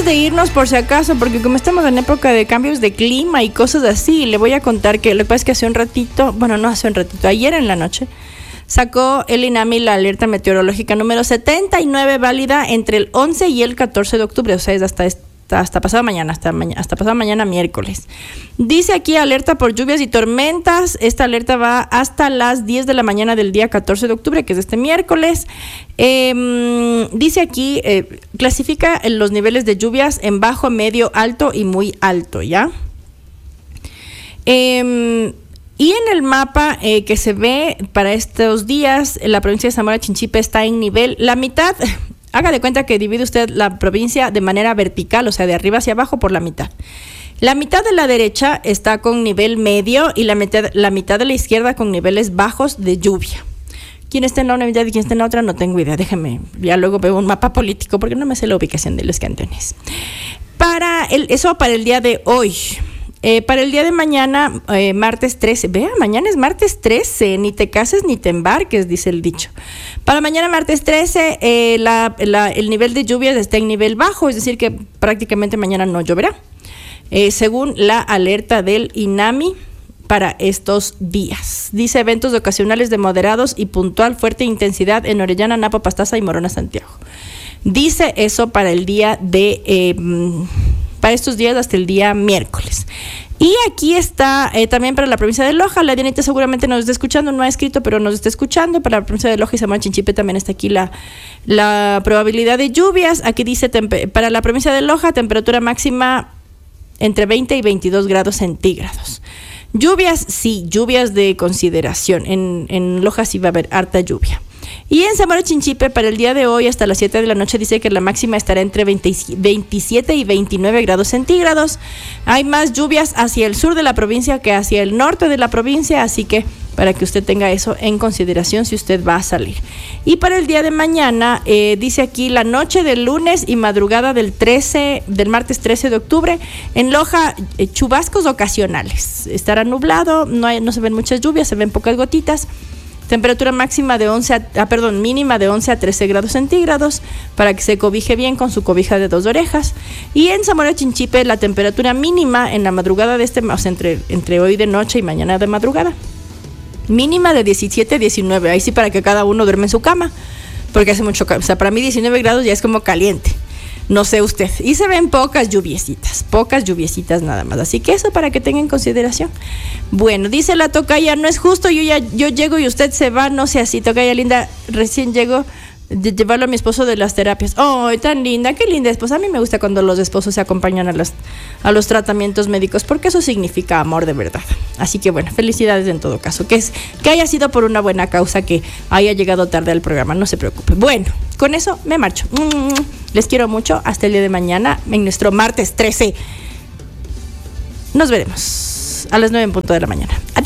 antes de irnos, por si acaso, porque como estamos en época de cambios de clima y cosas así, le voy a contar que lo que pasa es que ayer en la noche, sacó el INAMI la alerta meteorológica número 79, válida entre el 11 y el 14 de octubre, o sea, es hasta pasado mañana, hasta pasado mañana miércoles. Dice aquí alerta por lluvias y tormentas. Esta alerta va hasta las 10 de la mañana del día 14 de octubre, que es este miércoles. Dice aquí, clasifica los niveles de lluvias en bajo, medio, alto y muy alto, ¿ya? Y en el mapa que se ve para estos días, la provincia de Zamora Chinchipe está en nivel, la mitad. Haga de cuenta que divide usted la provincia de manera vertical, o sea, de arriba hacia abajo por la mitad. La mitad de la derecha está con nivel medio y la mitad de la izquierda con niveles bajos de lluvia. ¿Quién está en la una mitad y quién está en la otra? No tengo idea. Déjeme, ya luego veo un mapa político porque no me sé la ubicación de los cantones. Eso para el día de hoy. Para el día de mañana, martes 13, vea, mañana es martes 13, ni te cases ni te embarques, dice el dicho. Para mañana, martes 13, el nivel de lluvias está en nivel bajo, es decir, que prácticamente mañana no lloverá, según la alerta del INAMI para estos días. Dice eventos ocasionales de moderados y puntual fuerte intensidad en Orellana, Napo, Pastaza y Morona, Santiago. Dice eso para el día para estos días hasta el día miércoles. Y aquí está también para la provincia de Loja. La Dianita seguramente nos está escuchando, no ha escrito, pero nos está escuchando. Para la provincia de Loja y Zamora Chinchipe también está aquí la probabilidad de lluvias. Aquí dice para la provincia de Loja, temperatura máxima entre 20 y 22 grados centígrados. Lluvias, sí, lluvias de consideración. En Loja sí va a haber harta lluvia. Y en Zamora Chinchipe para el día de hoy hasta las 7 de la noche dice que la máxima estará entre 27 y 29 grados centígrados. Hay más lluvias hacia el sur de la provincia que hacia el norte de la provincia, así que para que usted tenga eso en consideración si usted va a salir. Y para el día de mañana, dice aquí la noche del lunes y madrugada del martes 13 de octubre, en Loja, chubascos ocasionales. Estará nublado, no se ven muchas lluvias, se ven pocas gotitas. Temperatura mínima de 11 a 13 grados centígrados para que se cobije bien con su cobija de 2 orejas. Y en Zamora Chinchipe la temperatura mínima en la madrugada de o sea, entre hoy de noche y mañana de madrugada, mínima de 17 a 19. Ahí sí para que cada uno duerme en su cama, porque hace mucho calor. O sea, para mí 19 grados ya es como caliente. No sé usted. Y se ven pocas lluviecitas nada más. Así que eso para que tenga en consideración. Bueno, dice la tocaya, no es justo, yo llego y usted se va, no sea así, tocaya linda, recién llego de llevarlo a mi esposo de las terapias. ¡Oh, tan linda! ¡Qué linda esposa! A mí me gusta cuando los esposos se acompañan a los tratamientos médicos, porque eso significa amor de verdad. Así que bueno, felicidades en todo caso. Que haya sido por una buena causa que haya llegado tarde al programa, no se preocupe. Bueno, con eso me marcho. Les quiero mucho. Hasta el día de mañana, en nuestro martes 13. Nos veremos a las 9 en punto de la mañana. Adiós.